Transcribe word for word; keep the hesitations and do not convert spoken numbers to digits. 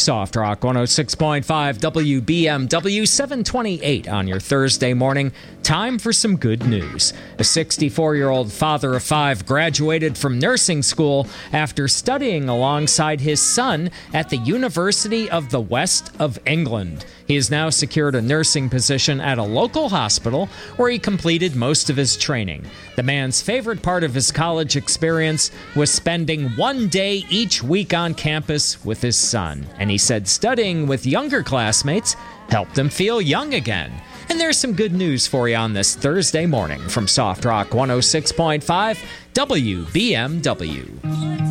Soft Rock one oh six point five W B M W, seven twenty-eight on your Thursday morning. Time for some good news. A sixty-four-year-old father of five graduated from nursing school after studying alongside his son at the University of the West of England. He has now secured a nursing position at a local hospital where he completed most of his training. The man's favorite part of his college experience was spending one day each week on campus with his son. And he said studying with younger classmates helped him feel young again. And there's some good news for you on this Thursday morning from Soft Rock one oh six point five W B M W.